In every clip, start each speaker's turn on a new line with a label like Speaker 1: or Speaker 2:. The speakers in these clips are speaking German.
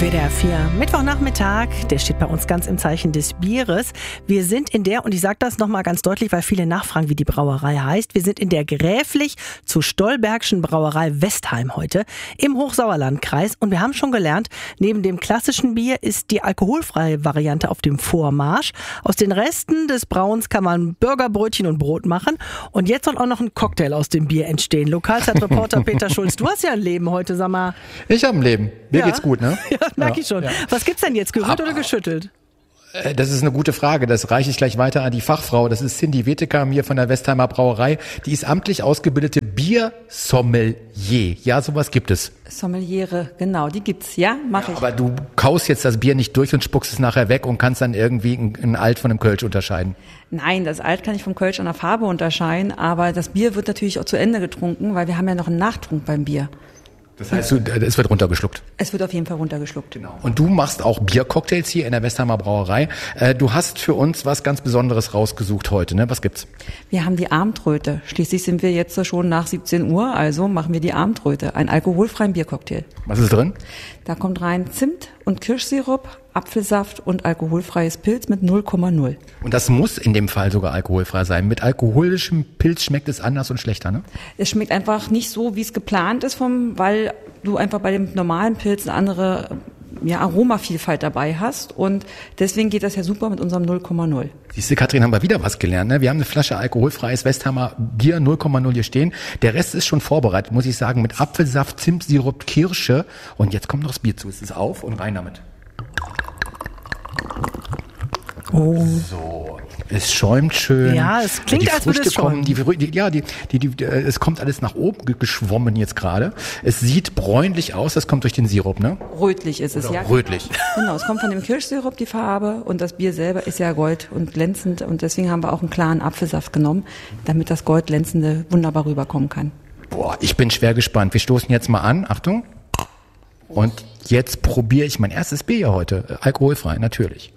Speaker 1: WDR 4, Mittwochnachmittag, der steht bei uns ganz im Zeichen des Bieres. Wir sind in der, und ich sage das nochmal ganz deutlich, weil viele nachfragen, wie die Brauerei heißt, wir sind in der Gräflich zu Stolbergschen Brauerei Westheim heute im Hochsauerlandkreis. Und wir haben schon gelernt, neben dem klassischen Bier ist die alkoholfreie Variante auf dem Vormarsch. Aus den Resten des Brauens kann man Burger, Brötchen und Brot machen. Und jetzt soll auch noch ein Cocktail aus dem Bier entstehen. Lokalzeitreporter Peter Schulz, du hast ja ein Leben heute, sag mal.
Speaker 2: Ich habe ein Leben. Mir geht's gut, ne?
Speaker 1: Ja, merke ich schon. Ja. Was gibt's denn jetzt, gerührt oder geschüttelt?
Speaker 2: Das ist eine gute Frage. Das reiche ich gleich weiter an die Fachfrau. Das ist Cindy Weteker, mir von der Westheimer Brauerei. Die ist amtlich ausgebildete Biersommelier. Ja, sowas gibt es.
Speaker 3: Sommeliere, genau, die gibt's. Ja, mache ich.
Speaker 2: Aber du kaust jetzt das Bier nicht durch und spuckst es nachher weg und kannst dann irgendwie ein Alt von einem Kölsch unterscheiden.
Speaker 3: Nein, das Alt kann ich vom Kölsch an der Farbe unterscheiden, aber das Bier wird natürlich auch zu Ende getrunken, weil wir haben ja noch einen Nachtrunk beim Bier.
Speaker 2: Das heißt, es wird runtergeschluckt?
Speaker 3: Es wird auf jeden Fall runtergeschluckt.
Speaker 2: Genau. Und du machst auch Biercocktails hier in der Westheimer Brauerei. Du hast für uns was ganz Besonderes rausgesucht heute, ne? Was gibt's?
Speaker 3: Wir haben die Abendröte. Schließlich sind wir jetzt schon nach 17 Uhr, also machen wir die Abendröte. Einen alkoholfreien Biercocktail.
Speaker 2: Was ist drin?
Speaker 3: Da kommt rein Zimt und Kirschsirup, Apfelsaft und alkoholfreies Pilz mit 0,0.
Speaker 2: Und das muss in dem Fall sogar alkoholfrei sein. Mit alkoholischem Pilz schmeckt es anders und schlechter, ne?
Speaker 3: Es schmeckt einfach nicht so, wie es geplant ist, weil du einfach bei dem normalen Pilz eine andere Aromavielfalt dabei hast. Und deswegen geht das ja super mit unserem 0,0.
Speaker 2: Siehst du, Katrin, haben wir wieder was gelernt, ne? Wir haben eine Flasche alkoholfreies Westheimer Bier 0,0 hier stehen. Der Rest ist schon vorbereitet, muss ich sagen, mit Apfelsaft, Zimtsirup, Kirsche. Und jetzt kommt noch das Bier zu. Es ist auf und rein damit.
Speaker 1: Oh.
Speaker 2: So, es schäumt schön.
Speaker 1: Ja, es klingt, als würde es schäumen.
Speaker 2: Es kommt alles nach oben geschwommen jetzt gerade. Es sieht bräunlich aus, das kommt durch den Sirup, ne?
Speaker 3: Rötlich ist es, ja.
Speaker 2: Rötlich.
Speaker 3: Genau, es kommt von dem Kirschsirup, die Farbe, und das Bier selber ist ja gold und glänzend, und deswegen haben wir auch einen klaren Apfelsaft genommen, damit das Goldglänzende wunderbar rüberkommen kann.
Speaker 2: Boah, ich bin schwer gespannt. Wir stoßen jetzt mal an, Achtung. Und jetzt probiere ich mein erstes Bier heute, alkoholfrei, natürlich.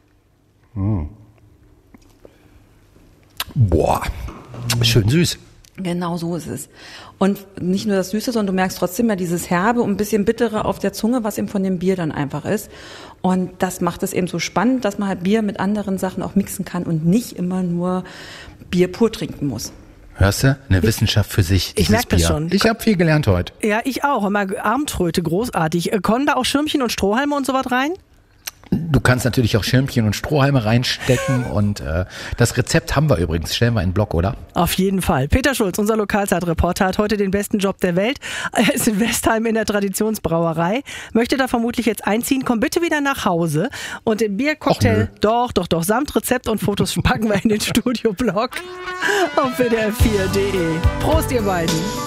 Speaker 2: Boah, schön süß.
Speaker 3: Genau so ist es. Und nicht nur das Süße, sondern du merkst trotzdem ja dieses Herbe und ein bisschen Bittere auf der Zunge, was eben von dem Bier dann einfach ist. Und das macht es eben so spannend, dass man halt Bier mit anderen Sachen auch mixen kann und nicht immer nur Bier pur trinken muss.
Speaker 2: Hörst du? Eine Wissenschaft für sich.
Speaker 1: Ich merke das schon.
Speaker 2: Ich habe viel gelernt heute.
Speaker 1: Ja, ich auch. Immer Abendröte, großartig. Kommen da auch Schirmchen und Strohhalme und sowas rein?
Speaker 2: Du kannst natürlich auch Schirmchen und Strohhalme reinstecken und das Rezept haben wir übrigens. Stellen wir in den Blog, oder?
Speaker 1: Auf jeden Fall. Peter Schulz, unser Lokalzeitreporter, hat heute den besten Job der Welt. Er ist in Westheim in der Traditionsbrauerei. Möchte da vermutlich jetzt einziehen. Komm bitte wieder nach Hause. Und den Biercocktail, doch, samt Rezept und Fotos packen wir in den Studioblog auf wdr4.de. Prost, ihr beiden.